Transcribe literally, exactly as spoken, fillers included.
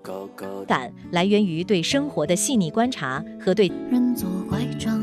感来源于对生活的细腻观察和对人左拐杖，